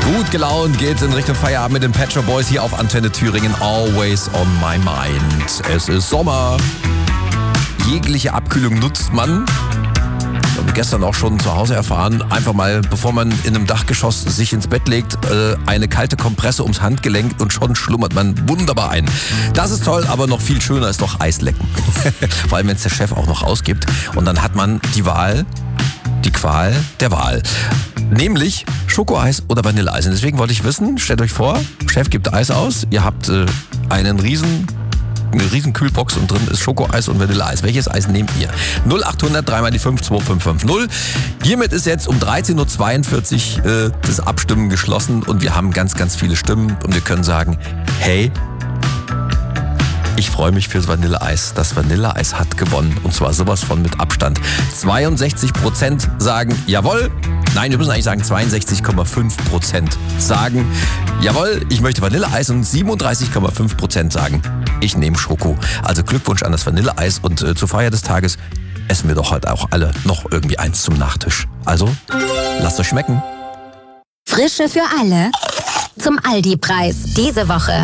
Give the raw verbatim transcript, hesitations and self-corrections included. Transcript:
Gut gelaunt geht's in Richtung Feierabend mit den Pet Shop Boys hier auf Antenne Thüringen. Always on my mind. Es ist Sommer. Jegliche Abkühlung nutzt man. Das haben wir gestern auch schon zu Hause erfahren. Einfach mal, bevor man in einem Dachgeschoss sich ins Bett legt, eine kalte Kompresse ums Handgelenk und schon schlummert man wunderbar ein. Das ist toll, aber noch viel schöner ist doch Eislecken. Vor allem, wenn es der Chef auch noch ausgibt. Und dann hat man die Wahl, die Qual der Wahl. Nämlich Schokoeis oder Vanilleeis. Und deswegen wollte ich wissen, stellt euch vor, Chef gibt Eis aus, ihr habt äh, einen riesen, eine riesen Kühlbox und drin ist Schokoeis und Vanilleeis. Welches Eis nehmt ihr? null acht hundert drei mal die fünf zwei fünf fünf null. Hiermit ist jetzt um dreizehn Uhr zweiundvierzig äh, das Abstimmen geschlossen und wir haben ganz, ganz viele Stimmen und wir können sagen, hey, ich freue mich fürs Vanilleeis. Das Vanilleeis hat gewonnen. Und zwar sowas von mit Abstand. zweiundsechzig Prozent sagen jawohl. Nein, wir müssen eigentlich sagen zweiundsechzig Komma fünf Prozent sagen jawohl, ich möchte Vanilleeis. Und siebenunddreißig Komma fünf Prozent sagen, ich nehme Schoko. Also Glückwunsch an das Vanilleeis. Und äh, zur Feier des Tages essen wir doch heute auch alle noch irgendwie eins zum Nachtisch. Also, lasst euch schmecken. Frische für alle zum Aldi-Preis. Diese Woche